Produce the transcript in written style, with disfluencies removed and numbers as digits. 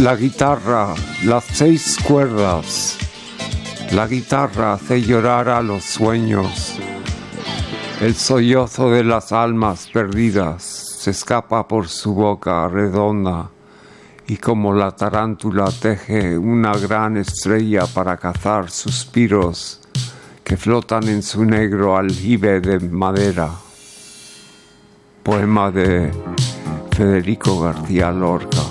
La guitarra, las 6 cuerdas. La guitarra hace llorar a los sueños. El sollozo de las almas perdidas se escapa por su boca redonda y como la tarántula teje una gran estrella para cazar suspiros que flotan en su negro aljibe de madera. Poema de Federico García Lorca.